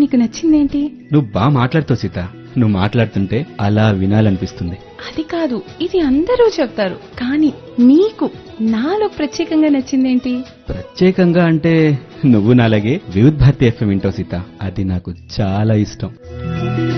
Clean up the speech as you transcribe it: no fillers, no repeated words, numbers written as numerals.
నీకు నచ్చిందేంటి? నువ్వు బాగా మాట్లాడుతావు సీత. నువ్వు మాట్లాడుతుంటే అలా వినాలనిపిస్తుంది. అది కాదు, ఇది అందరూ చెప్తారు, కానీ నీకు నాలో ప్రత్యేకంగా నచ్చిందేంటి? ప్రత్యేకంగా అంటే నువ్వు నాలాగే వివిధ్ భారతి ఎఫ్ఎం వింటావు సీత. అది నాకు చాలా ఇష్టం.